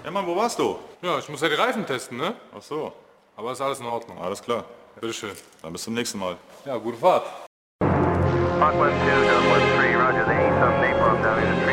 Hey Mann, wo warst du? Ja, ich muss ja die Reifen testen, ne? Ach so, Aber ist alles in Ordnung. alles klar. Bitteschön. Dann bis zum nächsten Mal. Ja, gute Fahrt. Mach 12, 13, Roger, they need some napalm down in the